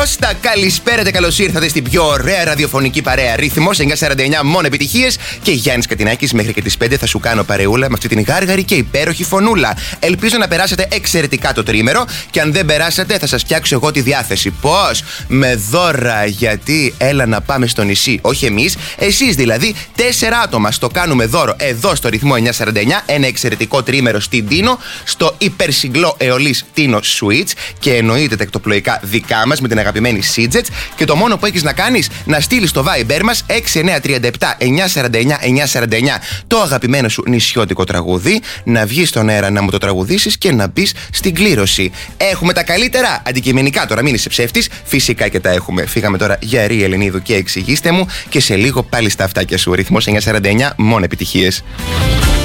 Κώστα, καλησπέρα και καλώς ήρθατε στην πιο ωραία ραδιοφωνική παρέα. Ρύθμος 949, μόνο επιτυχίες. Και Γιάννης Κατινάκης, μέχρι και τις 5 θα σου κάνω παρεούλα με αυτή την γάργαρη και υπέροχη φωνούλα. Ελπίζω να περάσετε εξαιρετικά το τρίμερο. Και αν δεν περάσατε, θα σας φτιάξω εγώ τη διάθεση. Πώς? Με δώρα, γιατί έλα να πάμε στο νησί. Όχι εμείς, εσείς δηλαδή. 4 άτομα στο κάνουμε δώρο εδώ στο ρυθμό 949. Ένα εξαιρετικό τρίμερο στην Τίνο, στο υπερσυγκλό Αιωλής Τίνο Suites. Και εννοείται τα εκτοπλοϊκά δικά μας με την αγαπημένη Seajet. Και το μόνο που έχεις να κάνεις, να στείλεις στο Viber μας 6937 949 949 το αγαπημένο σου νησιώτικο τραγούδι, να βγεις στον αέρα να μου το τραγουδήσεις και να μπεις στην κλήρωση. Έχουμε τα καλύτερα αντικειμενικά τώρα, μην είσαι ψεύτης. Φυσικά και τα έχουμε. Φύγαμε τώρα για Ρή Ελληνίδου και εξηγήστε μου, και σε λίγο πάλι στα αυτάκια σου. Ρυθμός 949, μόνο επιτυχίες.